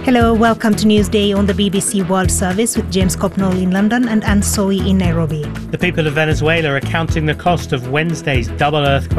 Hello, welcome to Newsday on the BBC World Service with James Copnall in London and Anne Soy in Nairobi. The people of Venezuela are counting the cost of Wednesday's double earthquake